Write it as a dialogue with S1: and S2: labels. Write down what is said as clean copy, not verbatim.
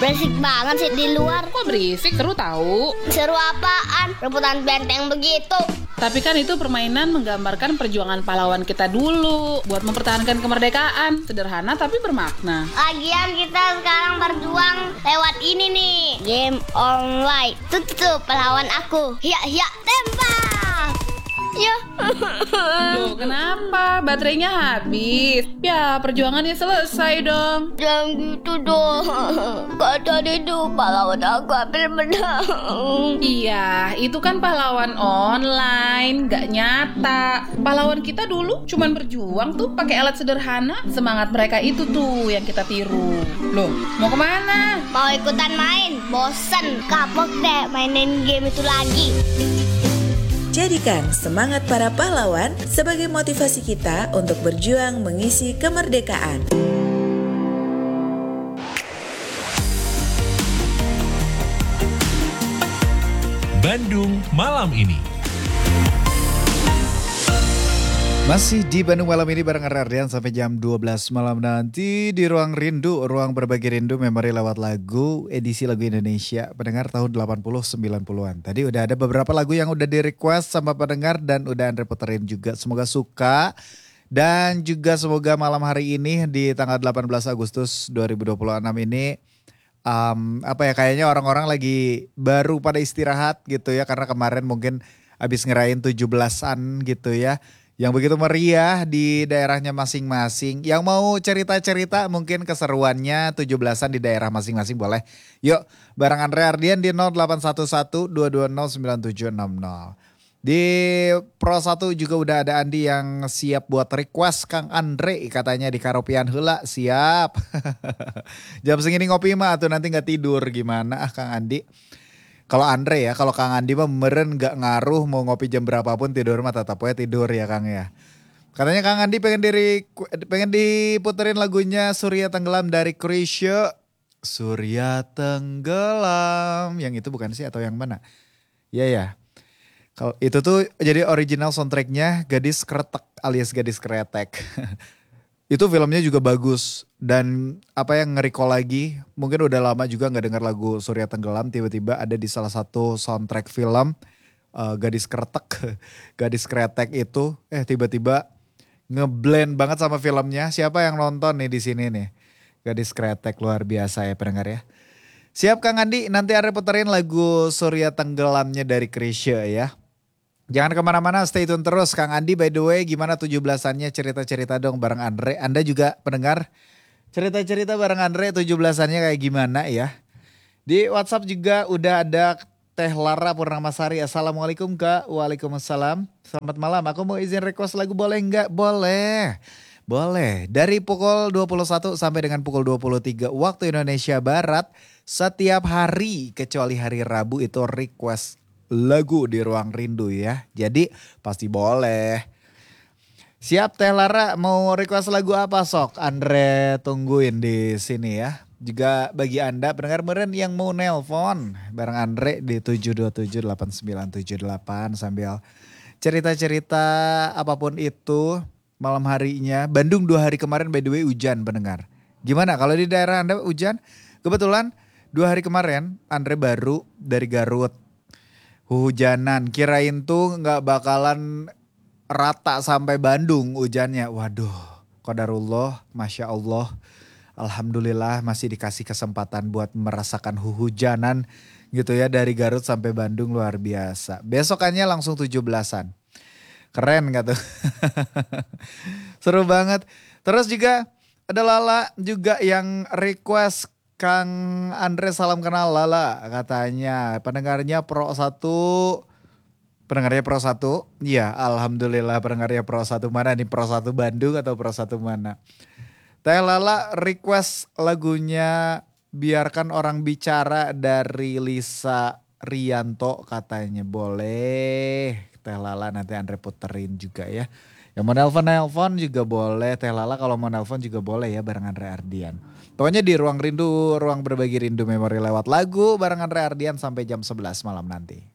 S1: Berisik banget sih di luar.
S2: Kok berisik? Seru tahu.
S1: Seru apaan? Rebutan benteng begitu.
S2: Tapi kan itu permainan menggambarkan perjuangan pahlawan kita dulu buat mempertahankan kemerdekaan. Sederhana tapi bermakna.
S1: Lagian kita sekarang berjuang lewat ini nih, game online. Tuh pahlawan aku. Hiya tembak. Ya.
S2: Loh, kenapa? Baterainya habis. Ya, perjuangannya selesai dong.
S1: Jangan gitu dong. Kata itu pahlawan aku hampir menang.
S2: Iya, itu kan pahlawan online, gak nyata. Pahlawan kita dulu cuman berjuang tuh pakai alat sederhana. Semangat mereka itu tuh yang kita tiru. Loh, mau kemana?
S1: Mau ikutan main? Bosen, kapok deh mainin game itu lagi.
S3: Jadikan semangat para pahlawan sebagai motivasi kita untuk berjuang mengisi kemerdekaan.
S4: Bandung Malam Ini.
S5: Masih di Bandung Malam Ini bareng Ardian sampai jam 12 malam nanti di Ruang Rindu, Ruang Berbagi Rindu Memori lewat lagu, edisi lagu Indonesia, pendengar tahun 80-90an. Tadi udah ada beberapa lagu yang udah di request sama pendengar dan udah Andre puterin juga. Semoga suka dan juga semoga malam hari ini di tanggal 18 Agustus 2026 ini kayaknya orang-orang lagi baru pada istirahat gitu ya, karena kemarin mungkin habis ngerayain 17-an gitu ya. Yang begitu meriah di daerahnya masing-masing. Yang mau cerita-cerita mungkin keseruannya 17-an di daerah masing-masing boleh. Yuk bareng Andre Ardian di 0811-220-9760. Di Pro 1 juga udah ada Andi yang siap buat request Kang Andre, katanya di Karopian heula siap. Jam segini ngopi mah atau nanti gak tidur gimana Kang Andi? Kalau Andre ya, kalau Kang Andi mah meren gak ngaruh mau ngopi jam berapapun tidur mah tetap aja tidur ya Kang ya. Katanya Kang Andi pengen diputerin lagunya Surya Tenggelam dari Chrisye. Surya Tenggelam, yang itu bukan sih atau yang mana? Iya ya. Kalau itu tuh jadi original soundtracknya Gadis Kretek alias Gadis Kretek. Itu filmnya juga bagus dan yang nge-recall lagi, mungkin udah lama juga gak dengar lagu Surya Tenggelam, tiba-tiba ada di salah satu soundtrack film Gadis Kretek, Gadis Kretek itu tiba-tiba ngeblend banget sama filmnya. Siapa yang nonton nih di sini nih? Gadis Kretek luar biasa ya pendengar ya. Siap Kang Andi, nanti ada puterin lagu Surya Tenggelamnya dari Chrisye ya. Jangan kemana-mana, stay tune terus. Kang Andi by the way gimana 17-annya, cerita-cerita dong bareng Andre. Anda juga pendengar, cerita-cerita bareng Andre 17-annya kayak gimana ya. Di WhatsApp juga udah ada Teh Lara Purnamasari. Assalamualaikum Kak. Waalaikumsalam. Selamat malam, aku mau izin request lagu boleh nggak? Boleh. Boleh. Dari pukul 21 sampai dengan pukul 23 waktu Indonesia Barat. Setiap hari kecuali hari Rabu itu request lagu di Ruang Rindu ya. Jadi pasti boleh. Siap Teh Lara, mau request lagu apa sok? Andre tungguin di sini ya. Juga bagi Anda pendengar meren yang mau nelpon bareng Andre di 7278978 sambil cerita-cerita apapun itu malam harinya. Bandung 2 hari kemarin by the way hujan pendengar. Gimana kalau di daerah Anda hujan? Kebetulan 2 hari kemarin Andre baru dari Garut. Hujanan, kirain tuh gak bakalan rata sampai Bandung hujannya. Waduh, qadarullah, Masya Allah. Alhamdulillah masih dikasih kesempatan buat merasakan hujanan gitu ya. Dari Garut sampai Bandung luar biasa. Besokannya langsung 17-an. Keren gak tuh? Seru banget. Terus juga ada Lala juga yang request Kang Andre salam kenal Lala, katanya pendengarnya Pro 1. Pendengarnya Pro 1? Iya, alhamdulillah pendengarnya Pro 1. Mana nih, Pro 1 Bandung atau Pro 1 mana? Teh Lala request lagunya Biarkan Orang Bicara dari Lisa Rianto, katanya boleh. Teh Lala nanti Andre puterin juga ya. Yang mau nelpon juga boleh. Teh Lala kalau mau nelpon juga boleh ya bareng Andre Ardian. Pokoknya di Ruang Rindu, Ruang Berbagi Rindu Memori lewat lagu bareng Andre Ardian sampai jam 11 malam nanti.